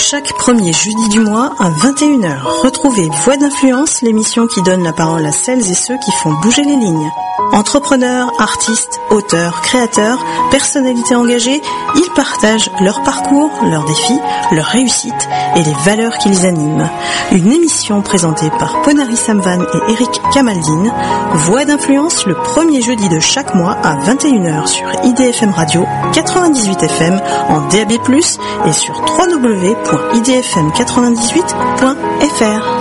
Chaque premier jeudi du mois à 21h, retrouvez Voix d'influence, l'émission qui donne la parole à celles et ceux qui font bouger les lignes. Entrepreneurs, artistes, auteurs, créateurs, personnalités engagées, ils partagent leur parcours, leurs défis, leurs réussites et les valeurs qui les animent. Une émission présentée par Ponari Samvan et Eric Kamaldine. Voix d'influence le premier jeudi de chaque mois à 21h sur IDFM Radio 98 FM en DAB+, et sur www.idfm98.fr.